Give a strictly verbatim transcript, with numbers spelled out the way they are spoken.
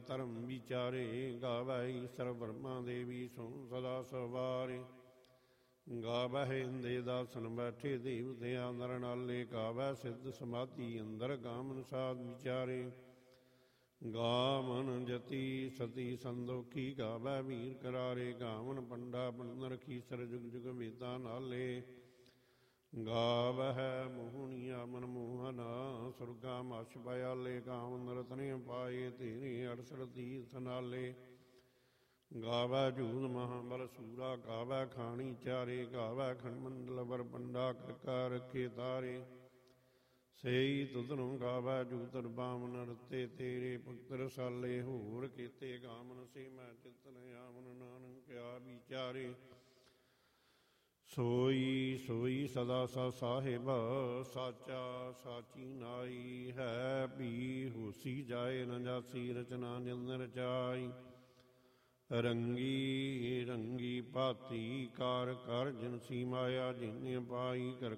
ਧਰਮ ਵਿਚਾਰੇ। ਗਾਵੈ ਈਸਰ ਬ੍ਰਹਮਾ ਦੇਵੀ ਸੋ ਸਦਾ ਸਵਾਰੇ। ਗਾਵੈ ਇੰਦੇ ਦਾਸਨ ਬੈਠੇ ਦੇਵਤਿਆਂ ਨਰ ਨਾਲੇ। ਗਾਵੈ ਸਿੱਧ ਸਮਾਧੀ ਅੰਦਰ ਗਾਮਨ ਸਾਧ ਵਿਚਾਰੇ। ਗਾਵਨ ਜਤੀ ਸਤੀ ਸੰਦੋਖੀ। ਗਾਵੈ ਵੀਰ ਕਰਾਰੇ। ਗਾਵਨ ਪੰਡਾ ਪੰਡ ਰਖੀਸਰ ਜੁਗ ਜੁਗ ਵੇਦਾਂ ਨਾਲੇ। ਗਾਵਹਿ ਮੋਹਣੀਆ ਮਨਮੋਹਨਾ ਸੁਰਗਾ ਮਛ ਬਿਆਲੇ। ਗਾਵਨ ਰਤਨੇ ਪਾਏ ਤੇਰੇ ਅੜਸਠ ਤੀਰਥ ਨਾਲੇ। ਗਾਵੈ ਜੂਦ ਮਹਾਬਲ ਸੂਰਾ। ਗਾਵੈ ਖਾਣੀ ਚਾਰੇ। ਗਾਵੈ ਖੰਡਮੰਡਲ ਬਰ ਪੰਡਾ ਕਰਕਾ ਰੱਖੇ ਤਾਰੇ। ਸੇਈ ਤੁਧਨੁ ਗਾਵੈ ਜੂਤਰ ਬਾਮਨ ਰਤੇ ਤੇਰੇ। ਭਗਤ ਰਸਾਲੇ ਹੋਰ ਕੀਤੇ ਗਾਮਨ ਸੇ ਮੈਂ ਚਿਤਨ ਆਵਨ ਨਾਨਕ ਕਿਆ ਵਿਚਾਰੇ। ਸੋਈ ਸੋਈ ਸਦਾ ਸਾ ਸਾਹਿਬ ਸਾਚਾ ਸਾਚੀ ਨਾਈ। ਹੈ ਵੀ ਹੋਸੀ ਜਾਏ ਨ ਜਾਸੀ ਰਚਨਾ ਨਿਲ ਰਚਾਈ। ਰੰਗੀ ਰੰਗੀ ਭਾਤੀ ਕਾਰ ਕਰ ਜਿਨਸੀ ਮਾਇਆ ਜਿਨ ਪਾਈ। ਕਰ